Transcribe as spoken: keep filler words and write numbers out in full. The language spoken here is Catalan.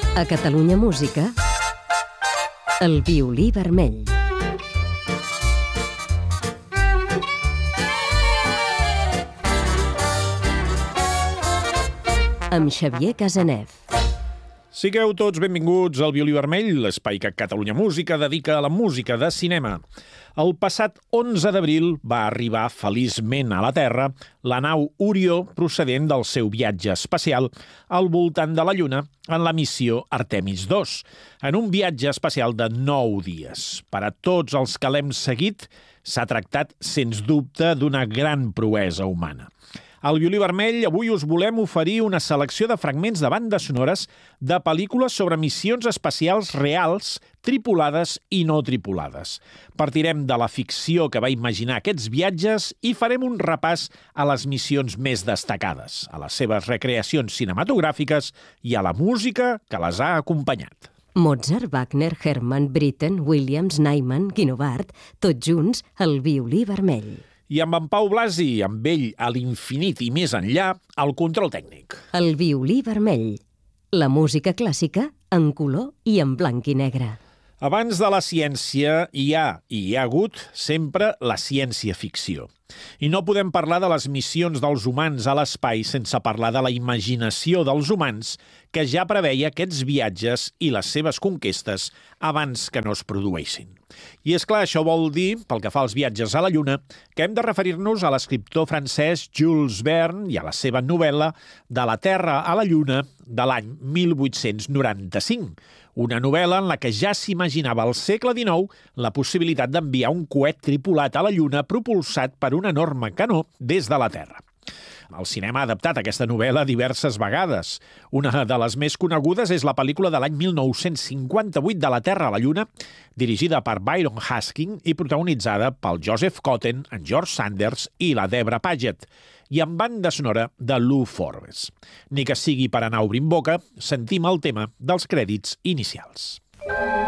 A Catalunya Música, el violí vermell. Amb Xavier Casanev. Sigueu tots benvinguts al Violí Vermell, l'espai que Catalunya Música dedica a la música de cinema. El passat onze d'abril va arribar feliçment a la Terra la nau Orió procedent del seu viatge espacial al voltant de la Lluna en la missió Artemis dos, en un viatge espacial de nou dies. Per a tots els que l'hem seguit, s'ha tractat, sens dubte, d'una gran proesa humana. Al Violí Vermell avui us volem oferir una selecció de fragments de bandes sonores de pel·lícules sobre missions espacials reals, tripulades i no tripulades. Partirem de la ficció que va imaginar aquests viatges i farem un repàs a les missions més destacades, a les seves recreacions cinematogràfiques i a la música que les ha acompanyat. Mozart, Wagner, Hermann, Britten, Williams, Nyman, Guinovart, tots junts al Violí Vermell. I amb en Pau Blasi, amb ell a l'infinit i més enllà, el control tècnic. El Violí Vermell. La música clàssica en color i en blanc i negre. Abans de la ciència hi ha, i hi ha hagut, sempre la ciència-ficció. I no podem parlar de les missions dels humans a l'espai sense parlar de la imaginació dels humans que ja preveia aquests viatges i les seves conquestes abans que no es produeixin. I és clar, això vol dir, pel que fa als viatges a la Lluna, que hem de referir-nos a l'escriptor francès Jules Verne i a la seva novel·la De la Terra a la Lluna de l'any mil vuit-cents noranta-cinc, una novel·la en la que ja s'imaginava al segle dinou la possibilitat d'enviar un coet tripulat a la Lluna propulsat per un enorme canó des de la Terra. El cinema ha adaptat aquesta novel·la diverses vegades. Una de les més conegudes és la pel·lícula de l'any mil nou-cents cinquanta-vuit de la Terra a la Lluna, dirigida per Byron Haskin i protagonitzada pel Joseph Cotten, en George Sanders i la Debra Paget, i amb banda sonora de Lou Forbes. Ni que sigui per anar obrint boca, sentim el tema dels crèdits inicials.